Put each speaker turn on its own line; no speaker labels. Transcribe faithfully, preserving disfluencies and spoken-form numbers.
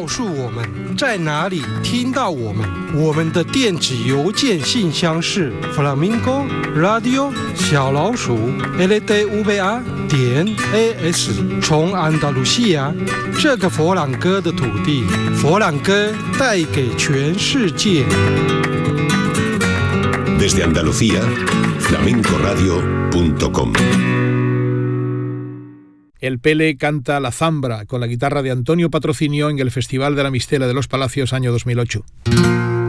告诉我们在哪里听到我们。我们的电子邮件信箱是 flamingo radio 小老鼠 l d u v a 点 a s。从安达卢西亚这个佛朗哥的土地，佛朗哥带给全世界。
Desde Andalucía, flamenco radio punto com.
El Pele canta La Zambra con la guitarra de Antonio Patrocinio en el Festival de la Mistela de los Palacios año dos mil ocho.